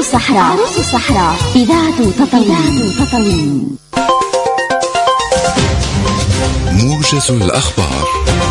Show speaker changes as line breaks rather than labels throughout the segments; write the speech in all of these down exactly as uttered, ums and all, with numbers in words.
الصحراء. عروس الصحراء إذاعة تطاوين.
موجز الأخبار.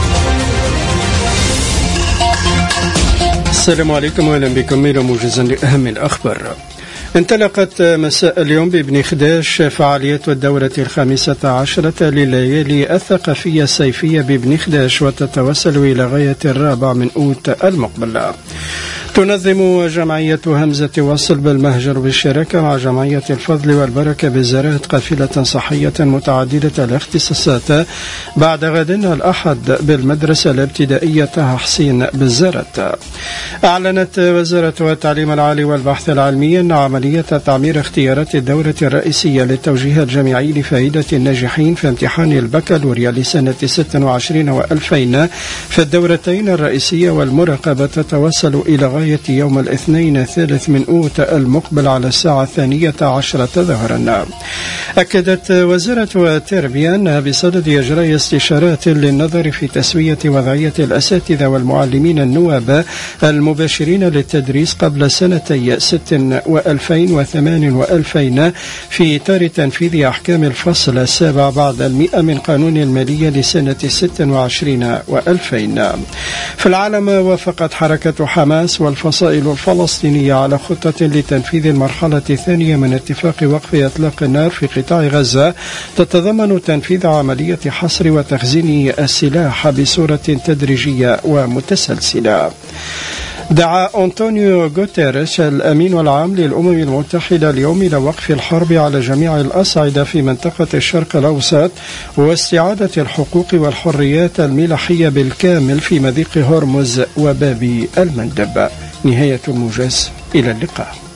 السلام عليكم وأهلا بكم إلى موجز لأهم الأخبار. انطلقت مساء اليوم بابن خداش فعاليات الدورة الخامسة عشرة لليالي الثقافية الصيفية بابن خداش، وتتوصل إلى غاية الرابع من أوت المقبل. تنظم جمعية همزة وصل بالمهجر بالشراكة مع جمعية الفضل والبركة بزراعة قافلة صحية متعددة الاختصاصات بعد غد الأحد بالمدرسة الابتدائية طه حسين بالزرت. أعلنت وزارة التعليم العالي والبحث العلمي أن عملية تعمير اختيارات الدورة الرئيسية للتوجيه الجامعي لفائدة الناجحين في امتحان البكالوريا لسنة ستة وعشرين وألفين في الدورتين الرئيسية والمراقبة تتوصل إلى غاية يوم الاثنين الثالث من أوت المقبل على الساعة الثانية عشرة ظهرا. أكدت وزارة التربية أنها بصدد إجراء استشارات للنظر في تسوية وضعية الأساتذة والمعلمين النواب المباشرين للتدريس قبل سنتي ست وألفين وثمان وألفين في إطار تنفيذ أحكام الفصل السابع بعد المئة من قانون المالية لسنة ست وعشرين وألفين. في العالم، وافقت حركة حماس والفصائل الفلسطينية على خطة لتنفيذ المرحلة الثانية من اتفاق وقف إطلاق النار في قطاع غزة تتضمن تنفيذ عملية حصر وتخزين السلاح بصورة تدريجية ومتسلسلة. دعا أنطونيو غوتيريش الأمين العام للأمم المتحدة اليوم إلى وقف الحرب على جميع الأصعدة في منطقة الشرق الأوسط واستعادة الحقوق والحريات الملاحية بالكامل في مضيق هرمز وباب المندب. نهاية الموجز، إلى اللقاء.